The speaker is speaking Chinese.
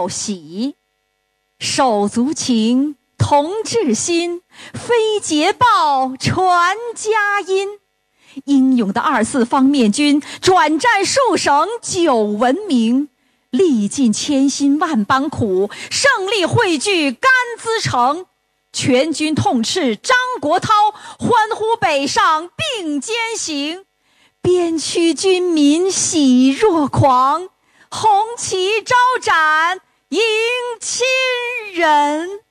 报喜。手足情，同志心，非捷报传佳音。英勇的24方面军转战数省久闻名，历尽千辛万般苦，胜利汇聚甘孜城。全军痛斥张国焘，欢呼北上并肩行。边区军民喜若狂，红旗招展迎亲人。